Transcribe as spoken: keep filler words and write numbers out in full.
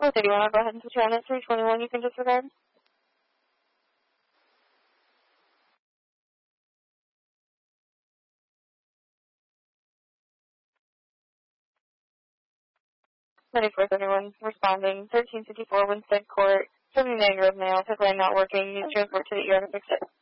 Oh, did you want to go ahead and switch you on at three twenty-one? You can disregard. ninety-four thirty-one, responding. thirteen fifty-four, Winstead Court. seventy-nine Grove Mail. Took line not working. Use transport to the E R to fix it.